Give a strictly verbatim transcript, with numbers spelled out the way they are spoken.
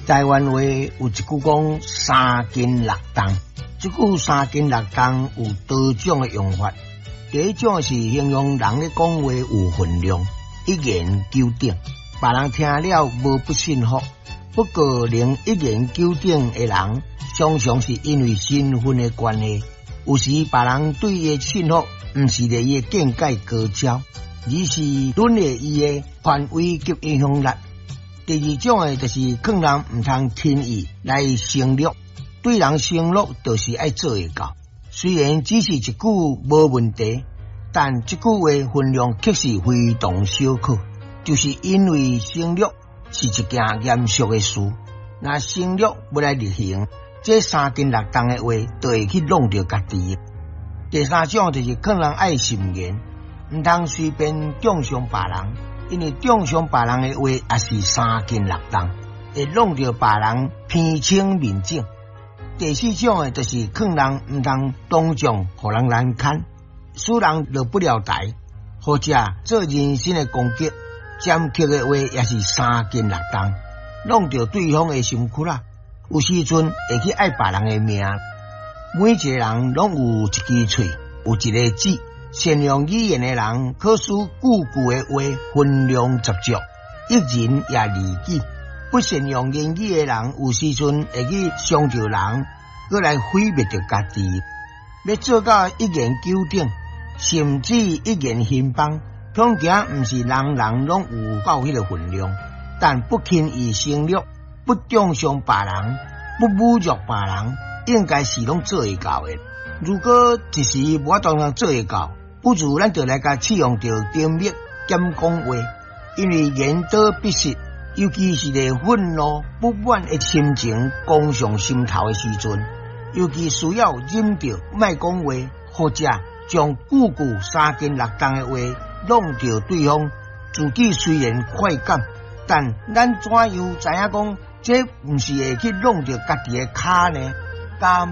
台湾话有一句讲三斤六重，这句三斤六重有多种的用法。第一种是形容人咧讲话有分量，一言九鼎，别人听了无不信服。不过，能一言九鼎的人，常常是因为身份的关系。有时别人对伊的信服，毋是咧伊的见解高超，而是论咧伊的权威及影响力。第二种诶，就是劝人毋通轻易来承诺，对人承诺就是爱做会到。虽然只是一句无问题，但这句话分量确实非同小可。就是因为承诺是一件严肃的事，那承诺要来履行，这三斤六重的话，就会去弄到家己。第三种就是劝人爱慎言，毋通随便中伤别人。因为中伤别人的话也是三斤六重，会弄到别人偏清面正。第四种的就是劝人毋通当众互人难堪，使人落不了台，或者做人身的攻击。尖刻的话也是三斤六重，弄到对方的心窟啦。有时阵会去爱别人的命。每一个人拢有一支嘴，有一个舌。善用语言的人，可使句句的话分量十足，一人也利己；不善用言语的人，有时阵会去伤着人，搁来毁灭着家己。要做到一言九鼎，甚至一言兴邦，恐惊毋是人人拢有到迄个分量。但不轻易承诺，不中伤别人，不侮辱别人，应该是拢做会到的。如果一时无当通做会到，不如咱就来甲试用着沉默减讲话，因为言多必失，尤其是咧愤怒不满的心情攻上心头的时阵，尤其需要忍着莫讲话，或者将句句三斤六重的话弄着对方。自己虽然快感，但咱怎样知影讲这毋是会去弄着家己的骹呢？敢